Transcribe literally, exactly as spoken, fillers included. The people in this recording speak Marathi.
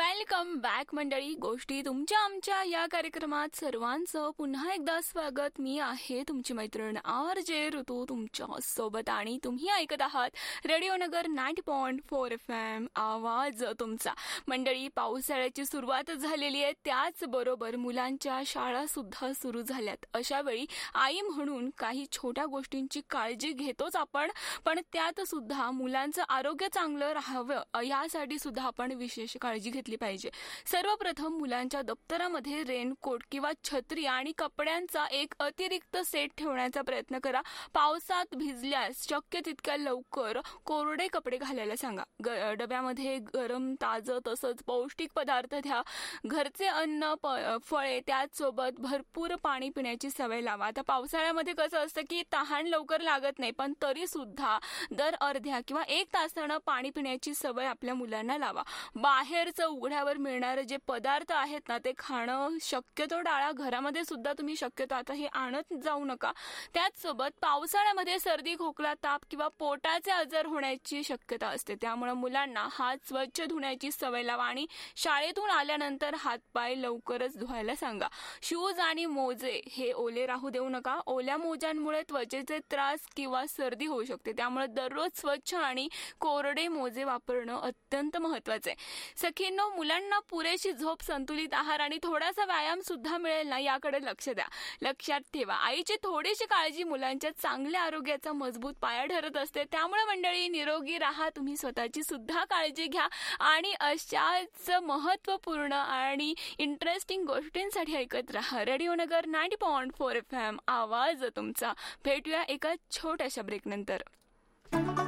वेलकम बॅक मंडळी. गोष्टी तुमच्या आमच्या या कार्यक्रमात सर्वांचं पुन्हा एकदा स्वागत. मी आहे तुमची मैत्रीण आर जे ऋतू तुमच्या सोबत आणि तुम्ही ऐकत आहात रेडिओ नगर ninety point four F M, आवाज तुमचा. मंडळी, पावसाळ्याची सुरुवात झालेली आहे, त्याचबरोबर मुलांच्या शाळा सुद्धा सुरू झाल्यात. अशा वेळी आई म्हणून काही छोट्या गोष्टींची काळजी घेतोच आपण, पण त्यात सुद्धा मुलांचं आरोग्य चांगलं राहावं यासाठी सुद्धा आपण विशेष काळजी घेतली पाहिजे. सर्वप्रथम मुलांच्या दप्तरामध्ये रेनकोट किंवा छत्री आणि कपड्यांचा एक अतिरिक्त सेट ठेवण्याचा प्रयत्न करा. पावसात भिजल्यास शक्य तितक्या लवकर कोरडे कपडे घालायला सांगा. डब्यामध्ये गरम ताजं तसंच पौष्टिक पदार्थ द्या. घरचे अन्न, फळे, त्याचसोबत भरपूर पाणी पिण्याची सवय लावा. आता पावसाळ्यामध्ये कसं असतं की तहान लवकर लागत नाही, पण तरी सुद्धा दर अर्ध्या किंवा एक तासानं पाणी पिण्याची सवय आपल्या मुलांना लावा. बाहेरचं उघड्यावर मिळणारे जे पदार्थ आहेत ना, ते खाणं शक्यतो टाळा. घरामध्ये सुद्धा तुम्ही शक्यतो आता हे आणत जाऊ नका. त्याचसोबत पावसाळ्यामध्ये सर्दी, खोकला, ताप किंवा पोटाचे आजार होण्याची शक्यता असते, त्यामुळे मुलांना हात स्वच्छ धुण्याची सवय लावा आणि शाळेतून आल्यानंतर हातपाय लवकरच धुवायला सांगा. शूज आणि मोजे हे ओले राहू देऊ नका. ओल्या मोज्यांमुळे त्वचेचे त्रास किंवा सर्दी होऊ शकते, त्यामुळे दररोज स्वच्छ आणि कोरडे मोजे वापरणं अत्यंत महत्वाचे आहे. सखींनो, मुलांना पुरेशी झोप, संतुलित आहार आणि थोडासा व्यायाम सुद्धा मिळेल ना, याकडे लक्ष द्या. लक्षात ठेवा, आईची थोडीशी काळजी मुलांच्या चांगल्या आरोग्याचा मजबूत पाया ठरत असते. त्यामुळे मंडळी, निरोगी राहा, तुम्ही स्वतःची सुद्धा काळजी घ्या आणि अशाच महत्वपूर्ण आणि इंटरेस्टिंग गोष्टींसाठी ऐकत राहा रेडिओ नगर ninety point four F M, आवाज तुमचा. भेटूया एका छोट्याशा ब्रेक नंतर.